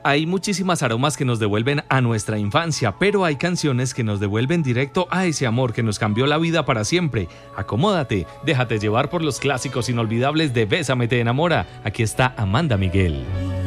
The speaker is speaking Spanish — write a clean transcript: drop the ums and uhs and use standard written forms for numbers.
Hay muchísimas aromas que nos devuelven a nuestra infancia, pero hay canciones que nos devuelven directo a ese amor que nos cambió la vida para siempre. Acomódate, déjate llevar por los clásicos inolvidables de Bésame te enamora. Aquí está Amanda Miguel.